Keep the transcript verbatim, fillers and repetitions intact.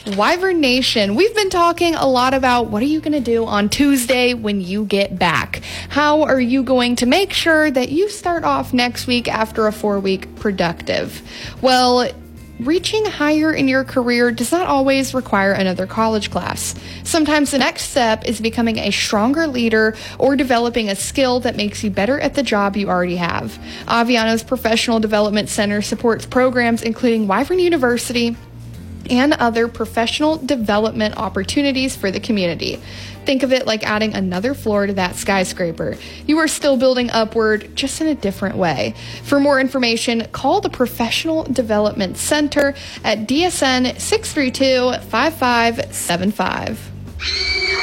Wyvern Nation, we've been talking a lot about what are you going to do on Tuesday when you get back? How are you going to make sure that you start off next week after a four-week productive? Well, reaching higher in your career does not always require another college class. Sometimes the next step is becoming a stronger leader or developing a skill that makes you better at the job you already have. Aviano's Professional Development Center supports programs including Wyvern University and other professional development opportunities for the community. Think of it like adding another floor to that skyscraper. You are still building upward, just in a different way. For more information, call the Professional Development Center at D S N six three two, five five seven five.